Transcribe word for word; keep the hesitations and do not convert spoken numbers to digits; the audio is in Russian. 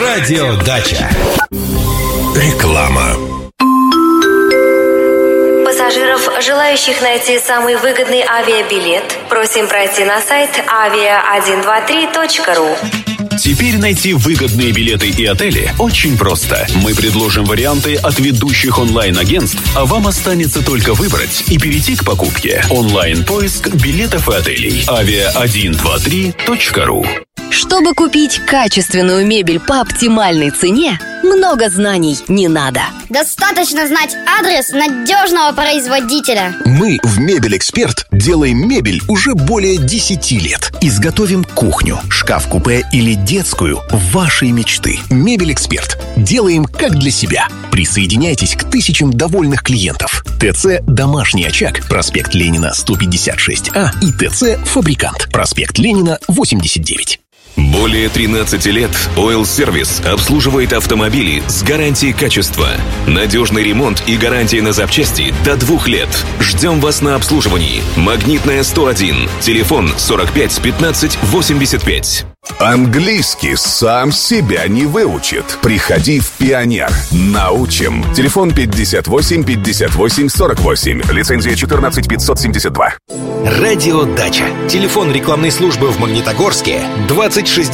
Радиодача. Реклама. Пассажиров, желающих найти самый выгодный авиабилет, просим пройти на сайт авиа один два три точка ру. Теперь найти выгодные билеты и отели очень просто. Мы предложим варианты от ведущих онлайн-агентств, а вам останется только выбрать и перейти к покупке. Онлайн-поиск билетов и отелей. авиа один два три точка ру. Чтобы купить качественную мебель по оптимальной цене, много знаний не надо. Достаточно знать адрес надежного производителя. Мы в «Мебель-Эксперт» делаем мебель уже более десяти лет. Изготовим кухню, шкаф-купе или детскую вашей мечты. «Мебель-Эксперт». Делаем как для себя. Присоединяйтесь к тысячам довольных клиентов. ТЦ «Домашний очаг», проспект Ленина, сто пятьдесят шесть А и ТЦ «Фабрикант», проспект Ленина, восемьдесят девять. Более тринадцати лет Oil Service обслуживает автомобили с гарантией качества. Надежный ремонт и гарантия на запчасти до двух лет. Ждем вас на обслуживании. Магнитная сто один. Телефон сорок пять пятнадцать восемьдесят пять. Английский сам себя не выучит. Приходи в «Пионер». Научим. Телефон пятьдесят восемь пятьдесят восемь сорок восемь. Лицензия четырнадцать пятьсот семьдесят два. Радиодача. Телефон рекламной службы в Магнитогорске двадцать шесть